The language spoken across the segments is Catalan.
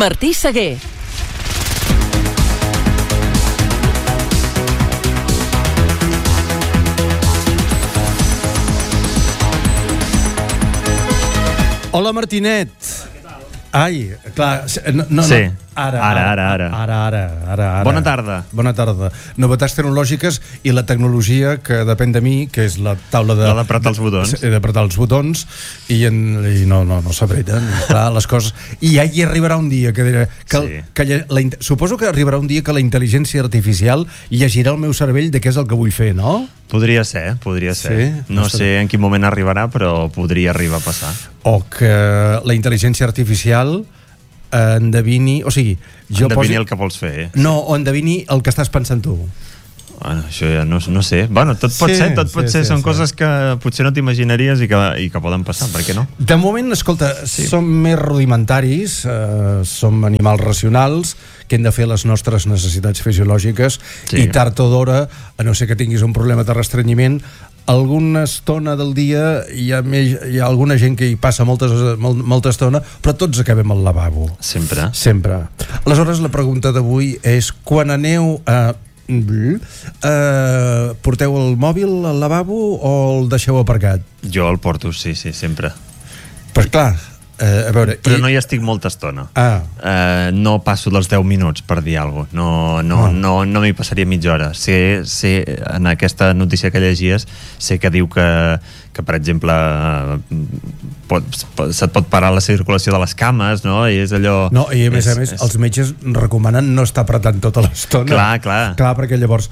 Martí Seguer. Hola, Martinet. Ai, clar, no. Sí. Ara. Bona tarda. Bona tarda. Novetats tecnològiques i la tecnologia que depèn de mi, que és la taula de... La d'apretar els botons. D'apretar els botons i no s'apreten, clar, les coses... I ja hi arribarà un dia que suposo que arribarà un dia que la intel·ligència artificial llegirà el meu cervell de què és el que vull fer, no? Podria ser. Sí? No sé en quin moment arribarà, però podria arribar a passar. O que la intel·ligència artificial endevini, o sigui, endevini el que vols fer. No, o endevini el que estàs pensant tu. Bueno, això ja no sé. Bueno, tot pot ser. Són coses que potser no t'imaginaries i que poden passar, per què no? De moment, escolta, som més rudimentaris, som animals racionals que hem de fer les nostres necessitats fisiològiques i tard o d'hora, a no ser que tinguis un problema de restrenyiment, alguna estona del dia hi ha alguna gent que hi passa molta estona, però tots acabem al lavabo. Sempre. Aleshores, la pregunta d'avui és: quan aneu a porteu el mòbil al lavabo o el deixeu aparcat? Jo el porto, sí, sempre. Pues clar, a veure... Però no hi estic molta estona. No passo dels 10 minuts, per dir alguna cosa. No m'hi passaria mitja hora. Sé, en aquesta notícia que llegies, sé que diu que per exemple, se't pot parar la circulació de les cames, no? I és allò... No, i a més, els metges recomanen no estar apretant tota l'estona. Clar. Clar, perquè llavors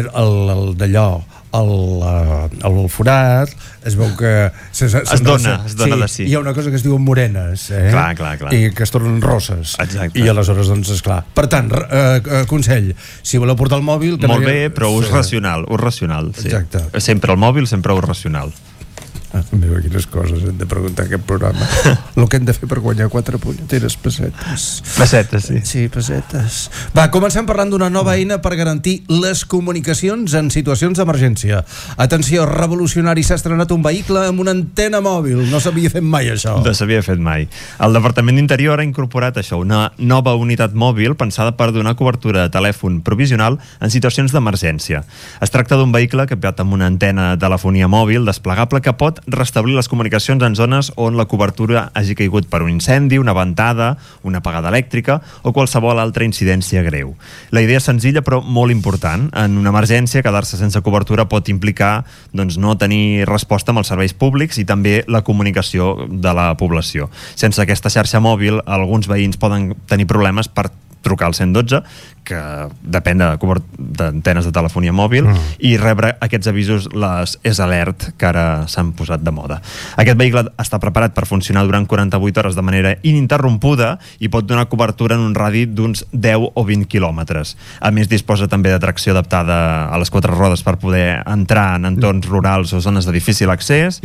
el forat es veu que es dona de si. Hi ha una cosa que es diuen morenes, clar. I que es tornen rosses. Exacte. I aleshores, doncs, esclar. Per tant, consell, si voleu portar el mòbil... Molt bé, però ús racional. Sí. Exacte. Sempre el mòbil, sempre ús racional. Mira, quines coses hem de preguntar aquest programa. El que hem de fer per guanyar 4 punyeteres pessetes. Pessetes, sí. Sí, pessetes. Va, comencem parlant d'una nova eina per garantir les comunicacions en situacions d'emergència. Atenció, revolucionari, s'ha estrenat un vehicle amb una antena mòbil. No s'havia fet mai, això. No s'havia fet mai. El Departament d'Interior ha incorporat això, una nova unitat mòbil pensada per donar cobertura de telèfon provisional en situacions d'emergència. Es tracta d'un vehicle equipat amb una antena de telefonia mòbil desplegable que pot restablir les comunicacions en zones on la cobertura hagi caigut per un incendi, una ventada, una apagada elèctrica o qualsevol altra incidència greu. La idea és senzilla però molt important. En una emergència, quedar-se sense cobertura pot implicar no tenir resposta amb els serveis públics i també la comunicació de la població. Sense aquesta xarxa mòbil, alguns veïns poden tenir problemes per trucar al 112, que depèn d'antenes de telefonia mòbil, i rebre aquests avisos, les S-Alert, que ara s'han posat de moda. Aquest vehicle està preparat per funcionar durant 48 hores de manera ininterrompuda i pot donar cobertura en un radi d'uns 10 o 20 quilòmetres. A més, disposa també de tracció adaptada a les 4 rodes per poder entrar en entorns rurals o zones de difícil accés,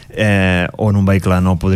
on un vehicle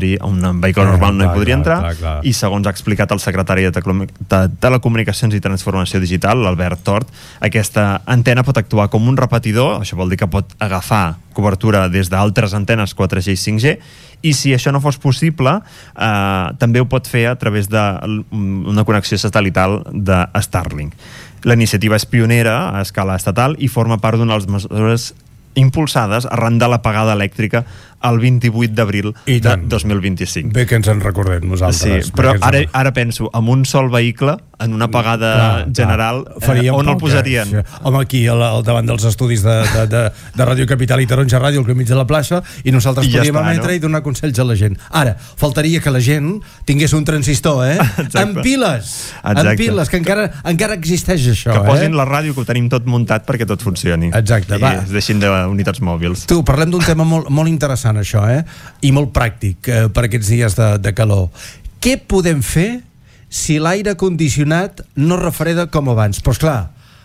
normal no hi podria entrar. I segons ha explicat el secretari de Telecomunicacions i Transformació Digital, l'Albert Tort, aquesta antena pot actuar com un repetidor, això vol dir que pot agafar cobertura des d'altres antenes 4G i 5G, i si això no fos possible, també ho pot fer a través d'una connexió satelital de Starlink. La iniciativa és pionera a escala estatal i forma part d'una de les mesures impulsades arran de l'apagada elèctrica el 28 d'abril de 2025. Bé que ens en recordem nosaltres. Sí, però ara penso, amb un sol vehicle, en una apagada general, on el posarien? Home, aquí, al davant dels estudis de Ràdio Capital i Taronja Ràdio, al mig de la plaça, i nosaltres podíem emetre i donar consells a la gent. Ara, faltaria que la gent tingués un transistor, amb piles! Amb piles, que encara existeix això. Que posin la ràdio, que ho tenim tot muntat perquè tot funcioni. Exacte, va. I es deixin d'unitats mòbils. Tu, parlem d'un tema molt interessant, això, i molt pràctic per aquests dies de calor. Què podem fer si l'aire condicionat no refreda com abans? Però esclar,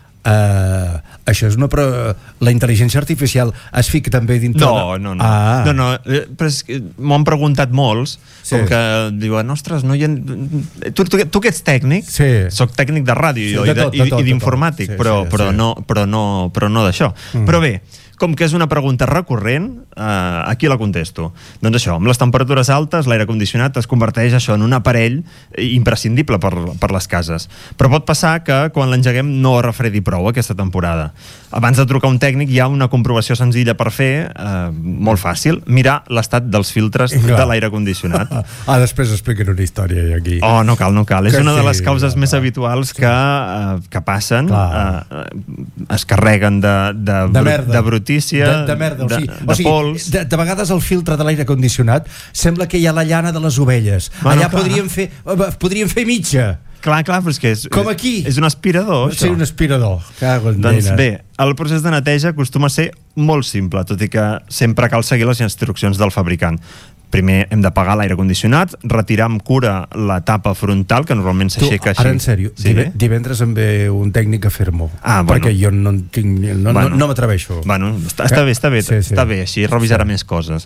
això és la intel·ligència artificial es fica també dintre... No, però m'ho han preguntat molts, com que diuen, ostres, no hi ha... Tu que ets tècnic? Sí. Soc tècnic de ràdio i d'informàtic, però no d'això. Però bé, com que és una pregunta recurrent, aquí la contesto. Doncs això, amb les temperatures altes, l'aire condicionat es converteix això en un aparell imprescindible per les cases. Però pot passar que quan l'engeguem no refredi prou aquesta temporada. Abans de trucar un tècnic hi ha una comprovació senzilla per fer, molt fàcil, mirar l'estat dels filtres de l'aire condicionat. Després expliquen una història aquí. Oh, no cal. És una de les causes més habituals que passen. Es carreguen de brutícia, de merda, de pols. De vegades el filtre de l'aire condicionat sembla que hi ha la llana de les ovelles. Allà podrien fer mitja. Clar, però és que com aquí. És un aspirador, això. Sí, un aspirador. Doncs bé, el procés de neteja acostuma a ser molt simple, tot i que sempre cal seguir les instruccions del fabricant. Primer hem d'apagar l'aire condicionat, retirar amb cura la tapa frontal, que normalment s'aixeca així. Ara, en sèrio, divendres em ve un tècnic a fer-m'ho, perquè jo no m'atreveixo. Bueno, està bé, així revisarà més coses.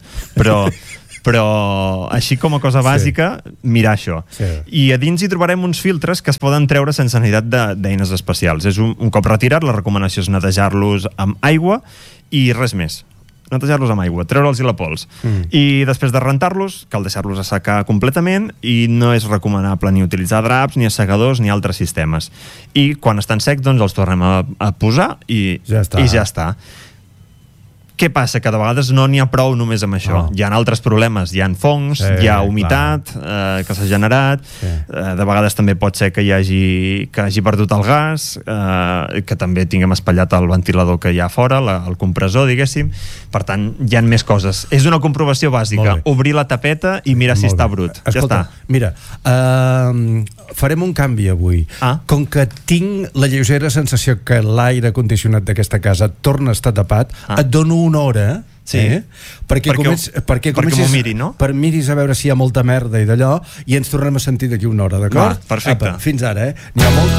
Però així com a cosa bàsica, mirar això. I a dins hi trobarem uns filtres que es poden treure sense necessitat d'eines especials. Un cop retirat, la recomanació és netejar-los amb aigua i res més. Netejar-los amb aigua, treure'ls la pols. I després de rentar-los, cal deixar-los assecar completament i no és recomanable ni utilitzar draps, ni assegadors, ni altres sistemes. I quan estan secs, doncs els tornem a posar i ja està. Què passa? Que de vegades no n'hi ha prou només amb això. Hi ha altres problemes, hi ha fongs, hi ha humitat que s'ha generat, de vegades també pot ser que hagi perdut el gas, que també tinguem espatllat el ventilador que hi ha fora, el compressor, diguéssim. Per tant, hi ha més coses. És una comprovació bàsica, obrir la tapeta i mirar si està brut. Escolta, mira, farem un canvi avui. Com que tinc la lleugera sensació que l'aire condicionat d'aquesta casa torna a estar tapat, et dono una hora perquè m'ho miri, no? Per miris a veure si hi ha molta merda i d'allò, i ens tornem a sentir d'aquí una hora, d'acord? Perfecte. Fins ara, n'hi ha molt